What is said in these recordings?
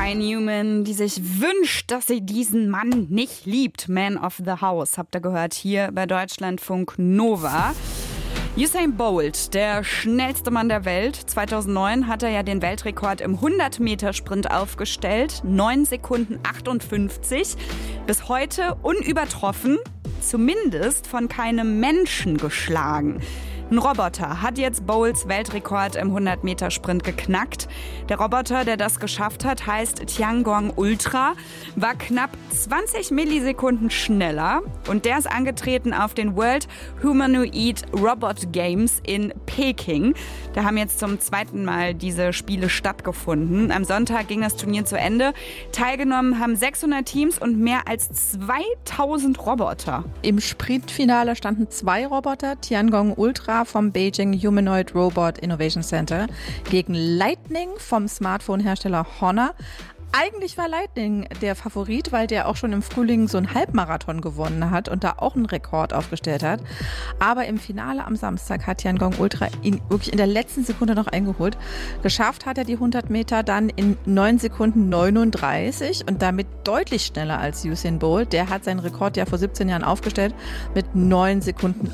Kai Newman, die sich wünscht, dass sie diesen Mann nicht liebt. Man of the House, habt ihr gehört, hier bei Deutschlandfunk Nova. Usain Bolt, der schnellste Mann der Welt. 2009 hat er ja den Weltrekord im 100-Meter-Sprint aufgestellt. 9 Sekunden 58. Bis heute unübertroffen, zumindest von keinem Menschen geschlagen. Ein Roboter hat jetzt Bolts Weltrekord im 100-Meter-Sprint geknackt. Der Roboter, der das geschafft hat, heißt Tiangong Ultra, war knapp 20 Millisekunden schneller und der ist angetreten auf den World Humanoid Robot Games in Peking. Da haben jetzt zum zweiten Mal diese Spiele stattgefunden. Am Sonntag ging das Turnier zu Ende. Teilgenommen haben 600 Teams und mehr als 2000 Roboter. Im Sprintfinale standen 2 Roboter, Tiangong Ultra vom Beijing Humanoid Robot Innovation Center gegen Lightning vom Smartphone-Hersteller Honor. Eigentlich war Lightning der Favorit, weil der auch schon im Frühling so einen Halbmarathon gewonnen hat und da auch einen Rekord aufgestellt hat. Aber im Finale am Samstag hat Tiangong Ultra ihn wirklich in der letzten Sekunde noch eingeholt. Geschafft hat er die 100 Meter dann in 9 Sekunden 39 und damit deutlich schneller als Usain Bolt. Der hat seinen Rekord ja vor 17 Jahren aufgestellt mit 9 Sekunden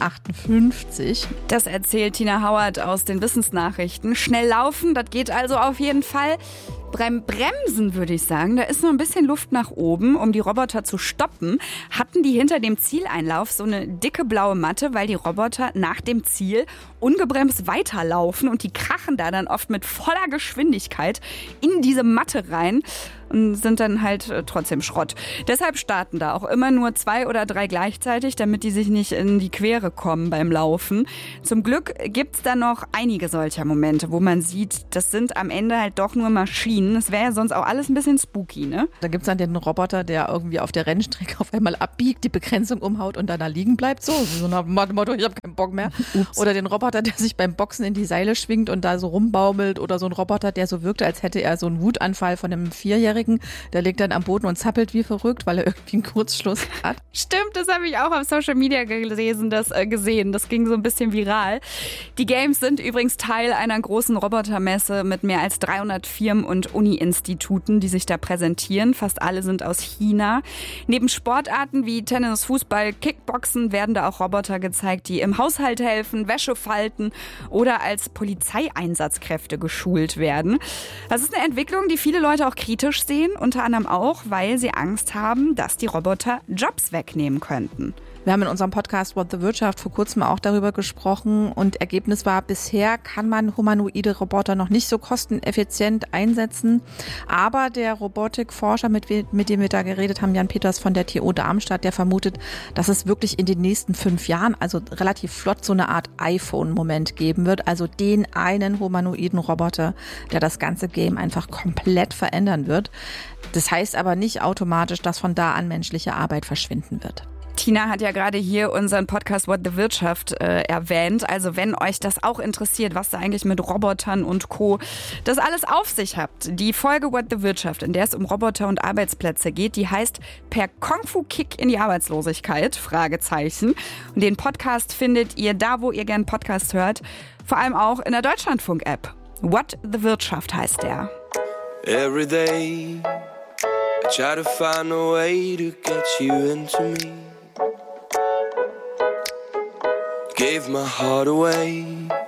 58. Das erzählt Tina Howard aus den Wissensnachrichten. Schnell laufen, das geht also auf jeden Fall. Beim Bremsen würde ich sagen, da ist noch ein bisschen Luft nach oben, um die Roboter zu stoppen. Hatten die hinter dem Zieleinlauf so eine dicke blaue Matte, weil die Roboter nach dem Ziel ungebremst weiterlaufen und die krachen da dann oft mit voller Geschwindigkeit in diese Matte rein und sind dann halt trotzdem Schrott. Deshalb starten da auch immer nur 2 oder 3 gleichzeitig, damit die sich nicht in die Quere kommen beim Laufen. Zum Glück gibt's da noch einige solcher Momente, wo man sieht, das sind am Ende halt doch nur Maschinen. Das wäre ja sonst auch alles ein bisschen spooky, ne? Da gibt's dann den Roboter, der irgendwie auf der Rennstrecke auf einmal abbiegt, die Begrenzung umhaut und dann da liegen bleibt. So nach dem Motto, ich habe keinen Bock mehr. Ups. Oder den Roboter, der sich beim Boxen in die Seile schwingt und da so rumbaumelt. Oder so ein Roboter, der so wirkte, als hätte er so einen Wutanfall von einem 4-Jährigen. Der liegt dann am Boden und zappelt wie verrückt, weil er irgendwie einen Kurzschluss hat. Stimmt, das habe ich auch auf Social Media gesehen. Das ging so ein bisschen viral. Die Games sind übrigens Teil einer großen Robotermesse mit mehr als 300 Firmen und Uni-Instituten, die sich da präsentieren. Fast alle sind aus China. Neben Sportarten wie Tennis, Fußball, Kickboxen werden da auch Roboter gezeigt, die im Haushalt helfen, Wäsche falten oder als Polizeieinsatzkräfte geschult werden. Das ist eine Entwicklung, die viele Leute auch kritisch sehen, unter anderem auch, weil sie Angst haben, dass die Roboter Jobs wegnehmen könnten. Wir haben in unserem Podcast What the Wirtschaft vor kurzem auch darüber gesprochen und Ergebnis war, bisher kann man humanoide Roboter noch nicht so kosteneffizient einsetzen. Aber der Robotikforscher, mit dem wir da geredet haben, Jan Peters von der TU Darmstadt, der vermutet, dass es wirklich in den nächsten 5 Jahren, also relativ flott, so eine Art iPhone-Moment geben wird. Also den einen humanoiden Roboter, der das ganze Game einfach komplett verändern wird. Das heißt aber nicht automatisch, dass von da an menschliche Arbeit verschwinden wird. Tina hat ja gerade hier unseren Podcast What the Wirtschaft erwähnt. Also wenn euch das auch interessiert, was da eigentlich mit Robotern und Co. das alles auf sich hat. Die Folge What the Wirtschaft, in der es um Roboter und Arbeitsplätze geht, die heißt Per Kung-Fu-Kick in die Arbeitslosigkeit? Fragezeichen. Und den Podcast findet ihr da, wo ihr gern Podcast hört. Vor allem auch in der Deutschlandfunk-App. What the Wirtschaft heißt der. Every day I try to find a way to get you into me. Gave my heart away.